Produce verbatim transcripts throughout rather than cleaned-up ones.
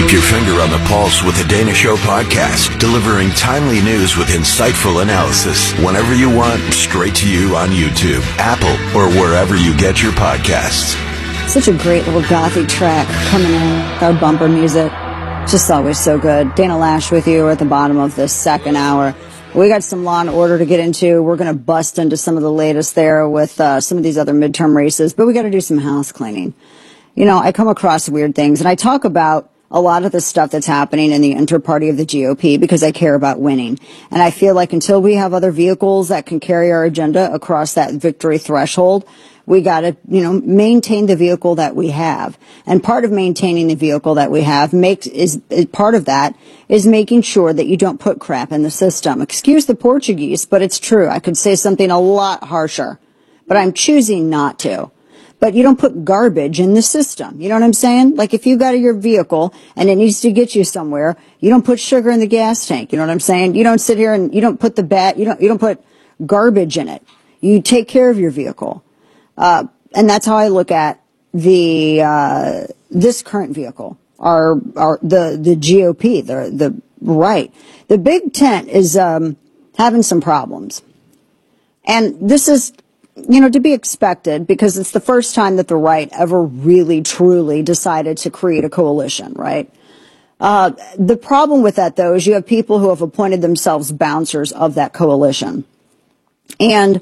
Keep your finger on the pulse with the Dana Show podcast, delivering timely news with insightful analysis whenever you want, straight to you on YouTube, Apple, or wherever you get your podcasts. Such a great little gothy track coming in, our bumper music. Just always so good. Dana Lash with you at the bottom of this second hour. We got some Law and Order to get into. We're going to bust into some of the latest there with uh, some of these other midterm races, but we got to do some house cleaning. You know, I come across weird things, and I talk about a lot of the stuff that's happening in the inter-party of the G O P because I care about winning. And I feel like until we have other vehicles that can carry our agenda across that victory threshold, we got to, you know, maintain the vehicle that we have. And part of maintaining the vehicle that we have makes is, is part of that is making sure that you don't put crap in the system. Excuse the Portuguese, but it's true. I could say something a lot harsher, but I'm choosing not to. But you don't put garbage in the system. You know what I'm saying? Like if you got your vehicle and it needs to get you somewhere, you don't put sugar in the gas tank. You know what I'm saying? You don't sit here and you don't put the bat, you don't, you don't put garbage in it. You take care of your vehicle. Uh, and that's how I look at the, uh, this current vehicle, our, our, the, the G O P, the, the right. The big tent is, um, having some problems. And this is, you know, to be expected because it's the first time that the right ever really, truly decided to create a coalition, right? Uh, the problem with that, though, is you have people who have appointed themselves bouncers of that coalition. And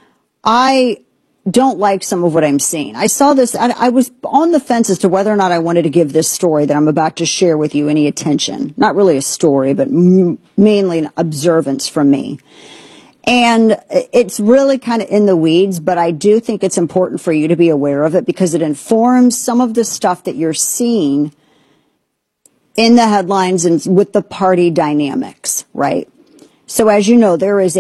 I don't like some of what I'm seeing. I saw this, I, I was on the fence as to whether or not I wanted to give this story that I'm about to share with you any attention. Not really a story, but m- mainly an observance from me. And it's really kind of in the weeds, but I do think it's important for you to be aware of it because it informs some of the stuff that you're seeing in the headlines and with the party dynamics, right? So as you know, there is